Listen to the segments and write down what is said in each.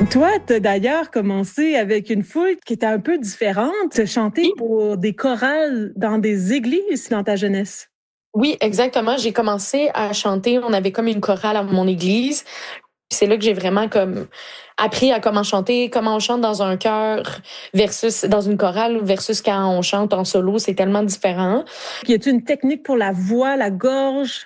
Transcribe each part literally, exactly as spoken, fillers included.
Toi, tu as d'ailleurs commencé avec une foule qui était un peu différente, tu as chanté Oui, pour des chorales dans des églises dans ta jeunesse. oui, exactement. J'ai commencé à chanter. On avait comme une chorale à mon église. C'est là que j'ai vraiment comme appris à comment chanter, comment on chante dans un chœur versus dans une chorale versus quand on chante en solo. C'est tellement différent. Y a-t-il une technique pour la voix, la gorge?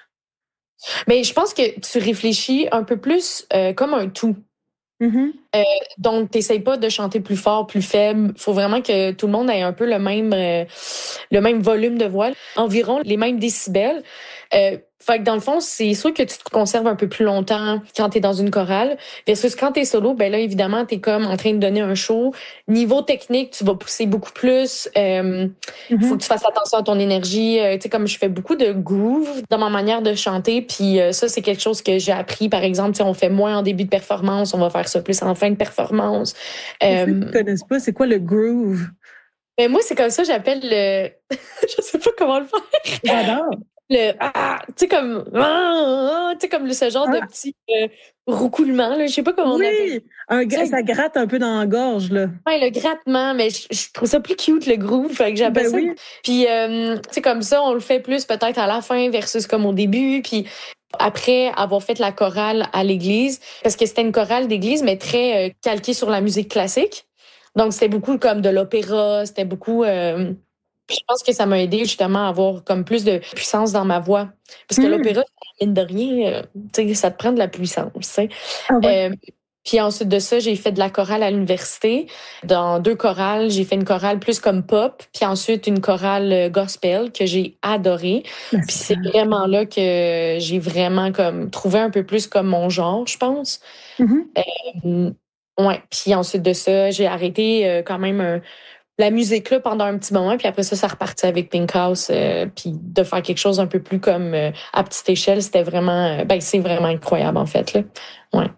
Mais je pense que tu réfléchis un peu plus euh, comme un tout. Mhm. Euh, donc, t'essayes pas de chanter plus fort, plus faible. Faut vraiment que tout le monde ait un peu le même euh, le même volume de voix, environ les mêmes décibels. Euh, fait que dans le fond, c'est sûr que tu te conserves un peu plus longtemps quand t'es dans une chorale, versus quand t'es solo, ben là, évidemment, t'es comme en train de donner un show. Niveau technique, tu vas pousser beaucoup plus. Euh, faut que tu Mhm. fasses attention à ton énergie. Euh, tu sais, comme je fais beaucoup de groove dans ma manière de chanter, puis euh, ça, c'est quelque chose que j'ai appris. Par exemple, tu sais, on fait moins en début de performance, on va faire ça plus en fin de performance. Pour ceux qui Euh, ne connaissent pas, c'est quoi le groove? mais moi, c'est comme ça, j'appelle le... je sais pas comment le faire. J'adore. Le ah, tu sais comme ah, tu sais comme le- ce genre de Ah, petit euh, roucoulement là, je sais pas comment on appelle oui! Un, ça. gra- ça gratte un peu dans la gorge, là. Ouais, le grattement, mais je, je trouve ça plus cute le groove, fait que j'appelle Ben ça. oui. Puis euh, tu sais comme ça, on le fait plus peut-être à la fin versus comme au début, puis après avoir fait la chorale à l'église, parce que c'était une chorale d'église mais très euh, calquée sur la musique classique. Donc c'était beaucoup comme de l'opéra, c'était beaucoup euh, puis je pense que ça m'a aidé justement à avoir comme plus de puissance dans ma voix. Parce que Hmm. l'opéra, mine de rien, euh, tu sais, ça te prend de la puissance, tu sais. Ah ouais. Euh, puis ensuite de ça, j'ai fait de la chorale à l'université. Dans deux chorales, j'ai fait une chorale plus comme pop, puis ensuite une chorale euh, gospel que j'ai adorée. Ben, Puis c'est c'est clair. vraiment là que j'ai vraiment comme trouvé un peu plus comme mon genre, je pense. Mhm. Euh, ouais. Puis ensuite de ça, j'ai arrêté euh, quand même un- la musique là pendant un petit moment, puis après ça, ça repartit avec Pink House, euh, puis de faire quelque chose un peu plus comme euh, à petite échelle, c'était vraiment, euh, ben c'est vraiment incroyable en fait là. Ouais.